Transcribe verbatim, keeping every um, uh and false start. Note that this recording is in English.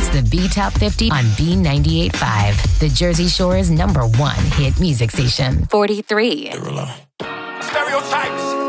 It's the B Top fifty on B ninety-eight point five, the Jersey Shore's number one hit music station. forty-three. Stereotypes.